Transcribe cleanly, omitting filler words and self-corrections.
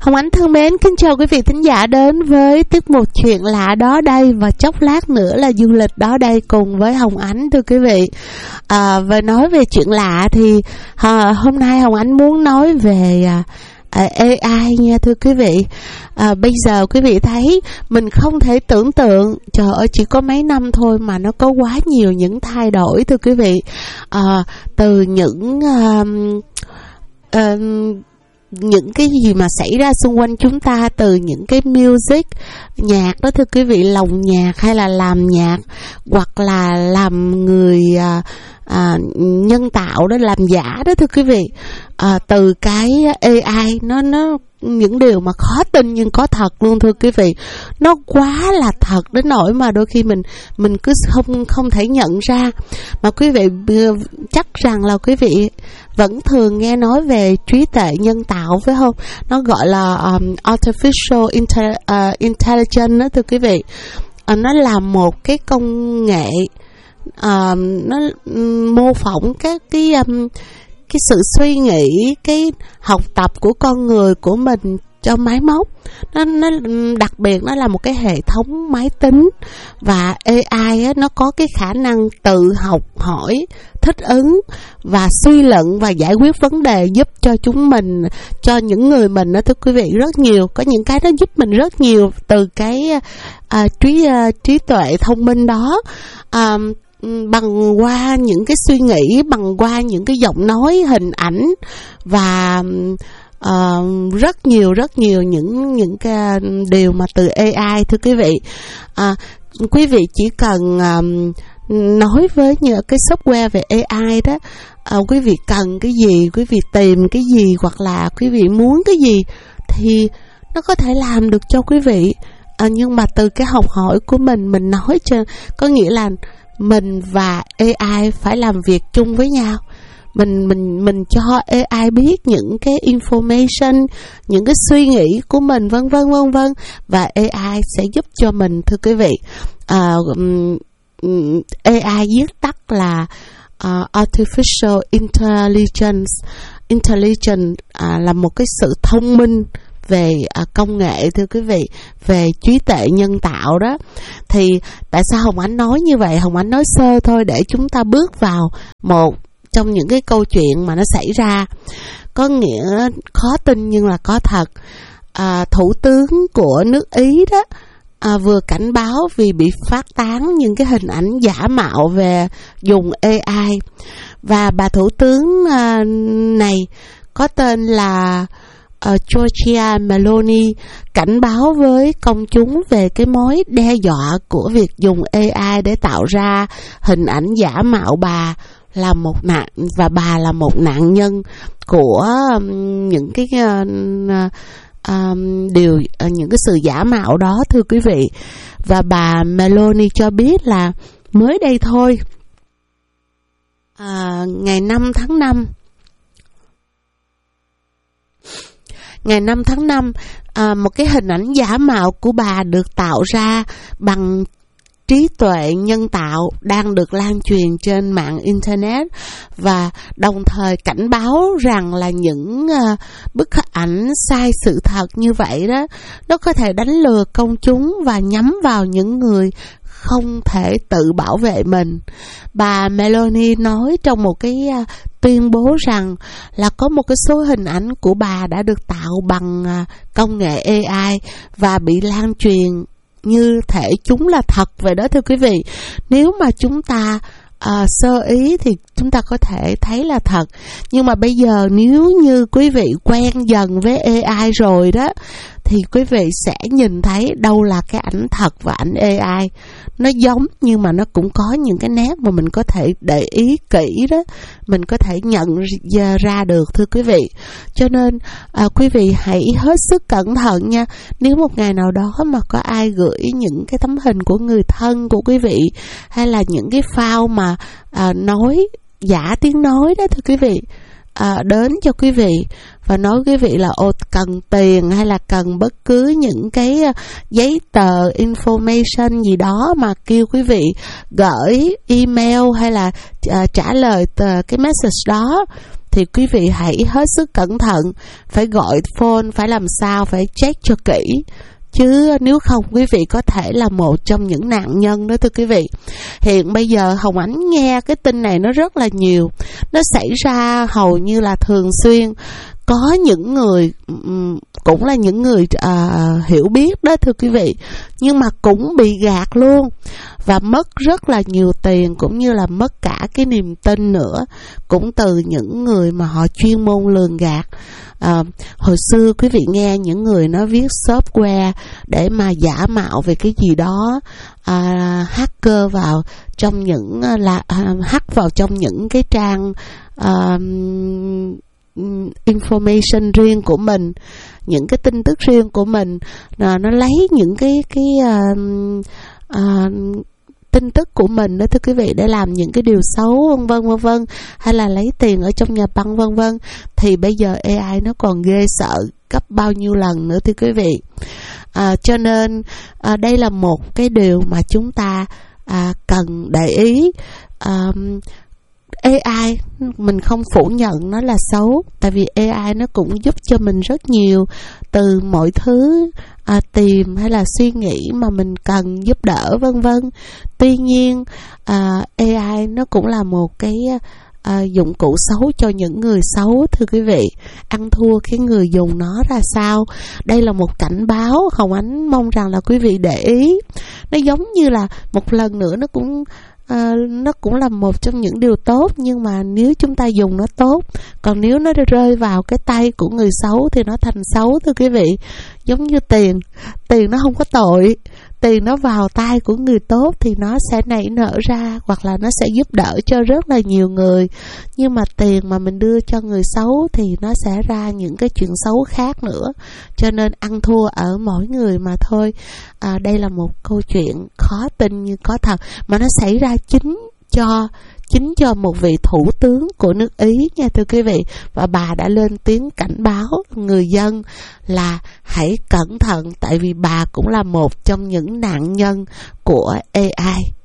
Hồng Ánh thân mến, kính chào quý vị thính giả đến với tiết mục Chuyện Lạ Đó Đây, và chốc lát nữa là du lịch đó đây cùng với Hồng Ánh thưa quý vị. Và nói về chuyện lạ thì hôm nay Hồng Ánh muốn nói về AI nha thưa quý vị. Bây giờ quý vị thấy mình không thể tưởng tượng, trời ơi, chỉ có mấy năm thôi mà nó có quá nhiều những thay đổi thưa quý vị. Từ những cái gì mà xảy ra xung quanh chúng ta, từ những cái music, nhạc đó thưa quý vị, lồng nhạc hay là làm nhạc, hoặc là làm người nhân tạo đó, làm giả đó thưa quý vị. Từ cái AI nó những điều mà khó tin nhưng có thật luôn thưa quý vị. Nó quá là thật đến nỗi mà đôi khi mình cứ không thể nhận ra. Mà quý vị chắc rằng là quý vị vẫn thường nghe nói về trí tuệ nhân tạo phải không? Nó gọi là artificial intelligence đó thưa quý vị. Nó là một cái công nghệ, nó mô phỏng các cái sự suy nghĩ, cái học tập của con người của mình cho máy móc. Nó đặc biệt nó là một cái hệ thống máy tính, và AI nó có cái khả năng tự học hỏi, thích ứng và suy luận và giải quyết vấn đề, giúp cho chúng mình, cho những người mình đó thưa quý vị rất nhiều. Có những cái nó giúp mình rất nhiều từ cái trí tuệ thông minh đó, bằng qua những cái suy nghĩ, bằng qua những cái giọng nói, hình ảnh và rất nhiều những cái điều mà từ AI thưa quý vị. Quý vị chỉ cần nói với những cái software về AI đó, quý vị cần cái gì, quý vị tìm cái gì, hoặc là quý vị muốn cái gì thì nó có thể làm được cho quý vị. Nhưng mà từ cái học hỏi của mình nói cho, có nghĩa là mình và AI phải làm việc chung với nhau. Mình cho AI biết những cái information, những cái suy nghĩ của mình, vân vân, và AI sẽ giúp cho mình thưa quý vị. AI viết tắt là artificial intelligence, là một cái sự thông minh về công nghệ thưa quý vị, về trí tuệ nhân tạo đó. Thì tại sao Hồng Ánh nói như vậy? Hồng Ánh nói sơ thôi để chúng ta bước vào một trong những cái câu chuyện mà nó xảy ra, có nghĩa khó tin nhưng là có thật. Thủ tướng của nước Ý đó vừa cảnh báo vì bị phát tán những cái hình ảnh giả mạo về dùng AI. Và bà thủ tướng này có tên là Giorgia Meloni cảnh báo với công chúng về cái mối đe dọa của việc dùng AI để tạo ra hình ảnh giả mạo bà là một nạn nhân của những cái những cái sự giả mạo đó thưa quý vị. Và bà Meloni cho biết là mới đây thôi, ngày 5 tháng 5, một cái hình ảnh giả mạo của bà được tạo ra bằng trí tuệ nhân tạo đang được lan truyền trên mạng Internet, và đồng thời cảnh báo rằng là những bức ảnh sai sự thật như vậy đó, nó có thể đánh lừa công chúng và nhắm vào những người không thể tự bảo vệ mình. Bà Meloni nói trong một cái tuyên bố rằng là có một cái số hình ảnh của bà đã được tạo bằng công nghệ AI và bị lan truyền như thể chúng là thật vậy đó thưa quý vị. Nếu mà chúng ta sơ ý thì chúng ta có thể thấy là thật, nhưng mà bây giờ nếu như quý vị quen dần với AI rồi đó, thì quý vị sẽ nhìn thấy đâu là cái ảnh thật và ảnh AI. Nó giống nhưng mà nó cũng có những cái nét mà mình có thể để ý kỹ đó, mình có thể nhận ra được thưa quý vị. Cho nên quý vị hãy hết sức cẩn thận nha. Nếu một ngày nào đó mà có ai gửi những cái tấm hình của người thân của quý vị, hay là những cái file mà nói giả tiếng nói đó thưa quý vị, đến cho quý vị và nói quý vị là cần tiền hay là cần bất cứ những cái giấy tờ information gì đó mà kêu quý vị gửi email hay là trả lời cái message đó, thì quý vị hãy hết sức cẩn thận, phải gọi phone, phải làm sao, phải check cho kỹ. Chứ nếu không quý vị có thể là một trong những nạn nhân đó thưa quý vị. Hiện bây giờ Hồng Ánh nghe cái tin này nó rất là nhiều. Nó xảy ra hầu như là thường xuyên. Có những người cũng là những người hiểu biết đó thưa quý vị, nhưng mà cũng bị gạt luôn và mất rất là nhiều tiền, cũng như là mất cả cái niềm tin nữa, cũng từ những người mà họ chuyên môn lường gạt. Hồi xưa quý vị nghe những người nó viết software để mà giả mạo về cái gì đó, hacker vào trong những hack vào trong những cái trang information riêng của mình, những cái tin tức riêng của mình, nó lấy những cái tin tức của mình đó thưa quý vị, để làm những cái điều xấu vân vân, hay là lấy tiền ở trong nhà băng vân vân. Thì bây giờ AI nó còn ghê sợ gấp bao nhiêu lần nữa thưa quý vị. Cho nên đây là một cái điều mà chúng ta cần để ý. AI mình không phủ nhận nó là xấu, tại vì AI nó cũng giúp cho mình rất nhiều, từ mọi thứ tìm hay là suy nghĩ mà mình cần giúp đỡ vân vân. Tuy nhiên AI nó cũng là một cái dụng cụ xấu cho những người xấu thưa quý vị. Ăn thua cái người dùng nó ra sao. Đây là một cảnh báo, Hồng Ánh mong rằng là quý vị để ý. Nó giống như là một lần nữa nó cũng là một trong những điều tốt, nhưng mà nếu chúng ta dùng nó tốt, còn nếu nó rơi vào cái tay của người xấu thì nó thành xấu thưa quý vị. Giống như tiền nó không có tội, tiền nó vào tay của người tốt thì nó sẽ nảy nở ra, hoặc là nó sẽ giúp đỡ cho rất là nhiều người. Nhưng mà tiền mà mình đưa cho người xấu thì nó sẽ ra những cái chuyện xấu khác nữa. Cho nên ăn thua ở mỗi người mà thôi. Đây là một câu chuyện khó tin nhưng có thật, mà nó xảy ra chính cho một vị thủ tướng của nước Ý nha thưa quý vị. Và bà đã lên tiếng cảnh báo người dân là hãy cẩn thận, tại vì bà cũng là một trong những nạn nhân của AI.